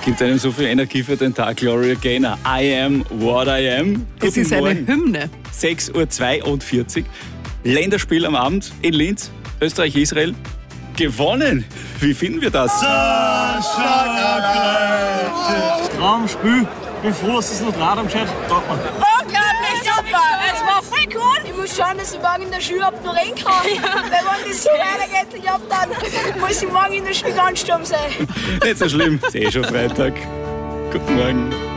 Gibt einem so viel Energie für den Tag, Gloria Gaynor. I am what I am. Es ist eine Hymne. 6:42 Uhr. Länderspiel am Abend in Linz. Österreich-Israel. Gewonnen. Wie finden wir das? Traumspiel. Bin froh, dass das noch Rad am Chat taugt man. Unglaublich super! Es war voll cool! Ich muss schauen, dass ich morgen in der Schule ab noch rennen kann. Weil wenn das so weitergeht, ich glaube, dann muss ich morgen in der Schule ganz stumm sein. Nicht so schlimm. Ist schon Freitag. Guten Morgen.